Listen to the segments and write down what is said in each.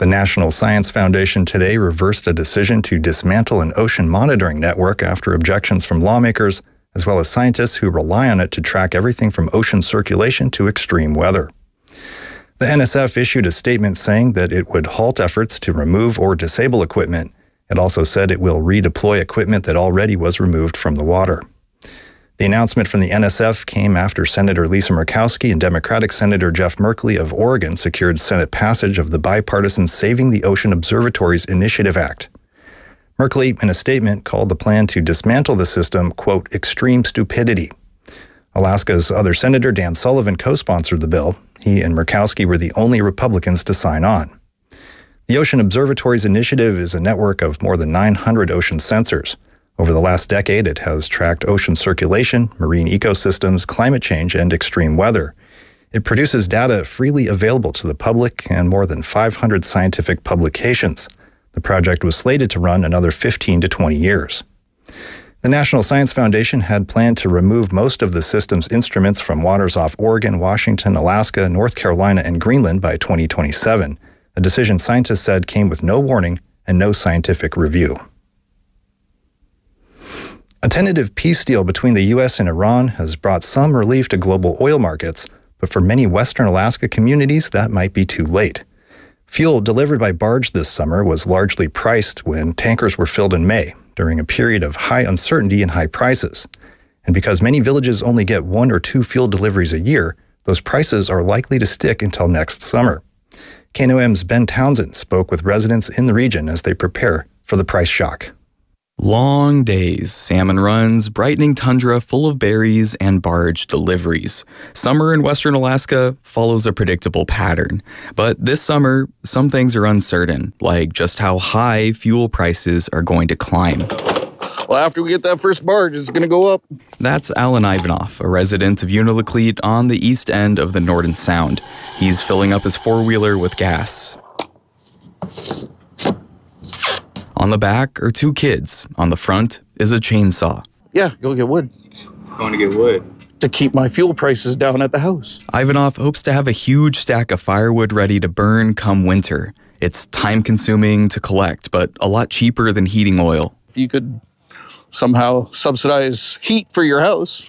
The National Science Foundation today reversed a decision to dismantle an ocean monitoring network after objections from lawmakers, as well as scientists who rely on it to track everything from ocean circulation to extreme weather. The NSF issued a statement saying that it would halt efforts to remove or disable equipment. It also said it will redeploy equipment that already was removed from the water. The announcement from the NSF came after Senator Lisa Murkowski and Democratic Senator Jeff Merkley of Oregon secured Senate passage of the bipartisan Saving the Ocean Observatories Initiative Act. Merkley, in a statement, called the plan to dismantle the system, quote, extreme stupidity. Alaska's other senator, Dan Sullivan, co-sponsored the bill. He and Murkowski were the only Republicans to sign on. The Ocean Observatories Initiative is a network of more than 900 ocean sensors. Over the last decade, it has tracked ocean circulation, marine ecosystems, climate change, and extreme weather. It produces data freely available to the public and more than 500 scientific publications. The project was slated to run another 15 to 20 years. The National Science Foundation had planned to remove most of the system's instruments from waters off Oregon, Washington, Alaska, North Carolina, and Greenland by 2027, a decision scientists said came with no warning and no scientific review. A tentative peace deal between the U.S. and Iran has brought some relief to global oil markets, but for many Western Alaska communities, that might be too late. Fuel delivered by barge this summer was largely priced when tankers were filled in May, during a period of high uncertainty and high prices. And because many villages only get 1 or 2 fuel deliveries a year, those prices are likely to stick until next summer. KNOM's Ben Townsend spoke with residents in the region as they prepare for the price shock. Long days, salmon runs, brightening tundra full of berries, and barge deliveries. Summer in Western Alaska follows a predictable pattern. But this summer, some things are uncertain, like just how high fuel prices are going to climb. Well, after we get that first barge, it's going to go up. That's Alan Ivanoff, a resident of Unalakleet on the east end of the Norton Sound. He's filling up his four-wheeler with gas. On the back are 2 kids. On the front is a chainsaw. Yeah, go get wood. Going to get wood? To keep my fuel prices down at the house. Ivanoff hopes to have a huge stack of firewood ready to burn come winter. It's time-consuming to collect, but a lot cheaper than heating oil. If you could somehow subsidize heat for your house,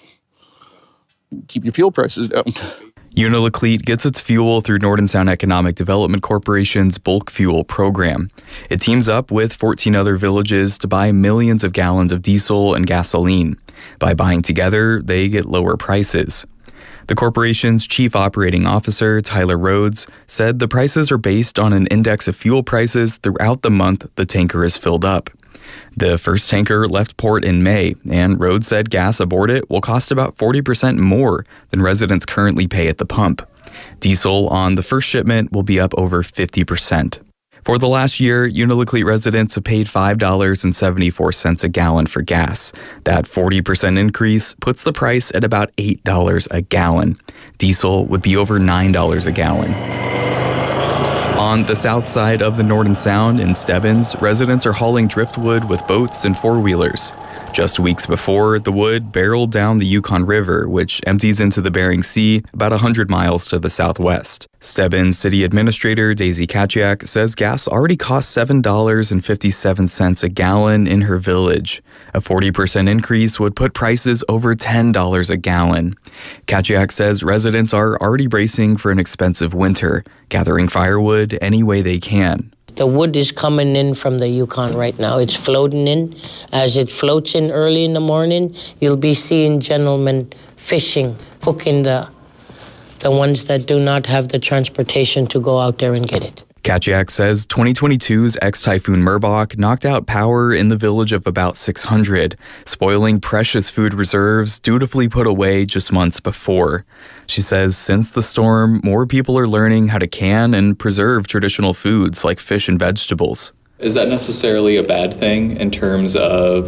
keep your fuel prices down. Unalakleet gets its fuel through Norton Sound Economic Development Corporation's bulk fuel program. It teams up with 14 other villages to buy millions of gallons of diesel and gasoline. By buying together, they get lower prices. The corporation's chief operating officer, Tyler Rhodes, said the prices are based on an index of fuel prices throughout the month the tanker is filled up. The first tanker left port in May, and Rhodes said gas aboard it will cost about 40% more than residents currently pay at the pump. Diesel on the first shipment will be up over 50%. For the last year, Unalakleet residents have paid $5.74 a gallon for gas. That 40% increase puts the price at about $8 a gallon. Diesel would be over $9 a gallon. On the south side of the Norton Sound in Stebbins, residents are hauling driftwood with boats and four-wheelers. Just weeks before, the wood barreled down the Yukon River, which empties into the Bering Sea about 100 miles to the southwest. Stebbins City Administrator Daisy Kaciak says gas already costs $7.57 a gallon in her village. A 40% increase would put prices over $10 a gallon. Kaciak says residents are already bracing for an expensive winter, gathering firewood any way they can. The wood is coming in from the Yukon right now. It's floating in. As it floats in early in the morning, you'll be seeing gentlemen fishing, hooking the ones that do not have the transportation to go out there and get it. Kaciak says 2022's ex-typhoon Merbok knocked out power in the village of about 600, spoiling precious food reserves dutifully put away just months before. She says since the storm, more people are learning how to can and preserve traditional foods like fish and vegetables. Is that necessarily a bad thing in terms of,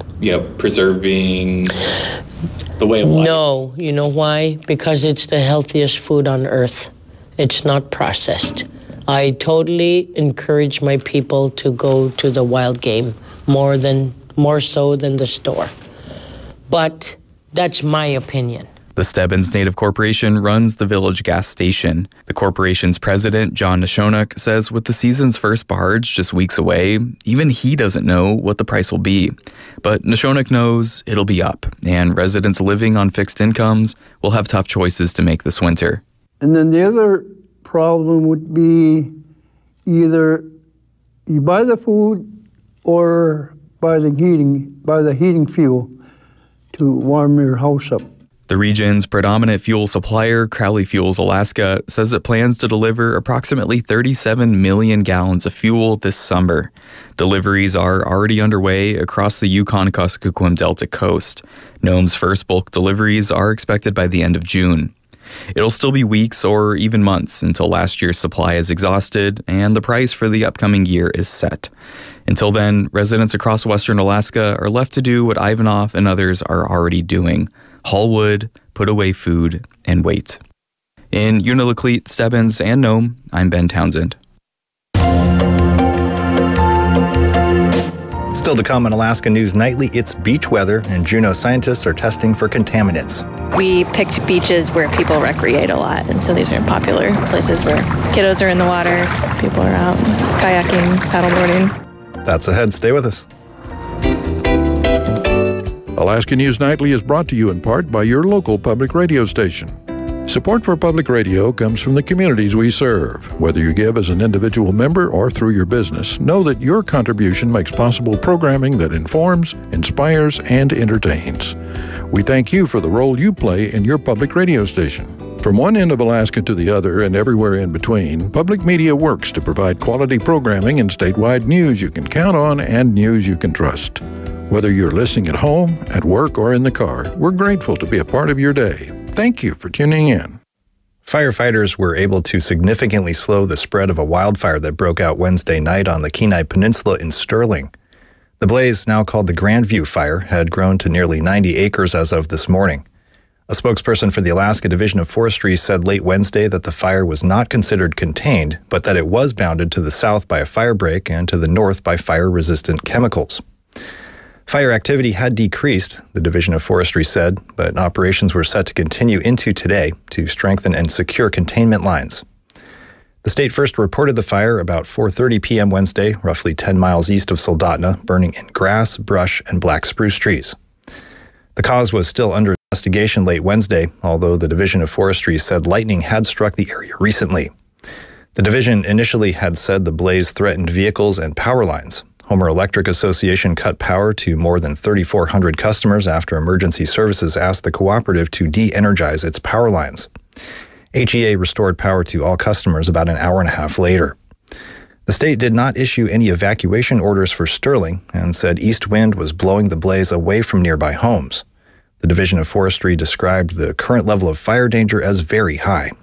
preserving the way of life? No. You know why? Because it's the healthiest food on earth. It's not processed. I totally encourage my people to go to the wild game more so than the store. But that's my opinion. The Stebbins Native Corporation runs the village gas station. The corporation's president, John Nashonuk, says with the season's first barge just weeks away, even he doesn't know what the price will be. But Nashonuk knows it'll be up, and residents living on fixed incomes will have tough choices to make this winter. And then the other problem would be either you buy the food or buy the heating fuel to warm your house up. The region's predominant fuel supplier, Crowley Fuels Alaska, says it plans to deliver approximately 37 million gallons of fuel this summer. Deliveries are already underway across the Yukon-Kuskokwim Delta coast. Nome's first bulk deliveries are expected by the end of June. It'll still be weeks or even months until last year's supply is exhausted and the price for the upcoming year is set. Until then, residents across western Alaska are left to do what Ivanov and others are already doing: haul wood, put away food, and wait. In Unalakleet, Stebbins, and Nome, I'm Ben Townsend. Still to come on Alaska News Nightly, it's beach weather, and Juneau scientists are testing for contaminants. We picked beaches where people recreate a lot, and so these are popular places where kiddos are in the water, people are out kayaking, paddleboarding. That's ahead. Stay with us. Alaska News Nightly is brought to you in part by your local public radio station. Support for public radio comes from the communities we serve. Whether you give as an individual member or through your business, know that your contribution makes possible programming that informs, inspires, and entertains. We thank you for the role you play in your public radio station. From one end of Alaska to the other and everywhere in between, public media works to provide quality programming and statewide news you can count on and news you can trust. Whether you're listening at home, at work, or in the car, we're grateful to be a part of your day. Thank you for tuning in. Firefighters were able to significantly slow the spread of a wildfire that broke out Wednesday night on the Kenai Peninsula in Sterling. The blaze, now called the Grandview Fire, had grown to nearly 90 acres as of this morning. A spokesperson for the Alaska Division of Forestry said late Wednesday that the fire was not considered contained, but that it was bounded to the south by a fire break and to the north by fire-resistant chemicals. Fire activity had decreased, the Division of Forestry said, but operations were set to continue into today to strengthen and secure containment lines. The state first reported the fire about 4:30 p.m. Wednesday, roughly 10 miles east of Soldotna, burning in grass, brush, and black spruce trees. The cause was still under investigation late Wednesday, although the Division of Forestry said lightning had struck the area recently. The division initially had said the blaze threatened vehicles and power lines. Homer Electric Association cut power to more than 3,400 customers after emergency services asked the cooperative to de-energize its power lines. HEA restored power to all customers about an hour and a half later. The state did not issue any evacuation orders for Sterling and said east wind was blowing the blaze away from nearby homes. The Division of Forestry described the current level of fire danger as very high.